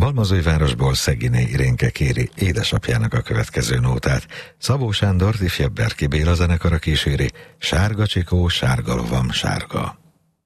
Halmazújvárosból Szeginé Irénke kéri édesapjának a következő nótát. Szabó Sándor, ifjabb Berki Béla zenekara kíséri, Sárga csikó, sárga lovam, sárga.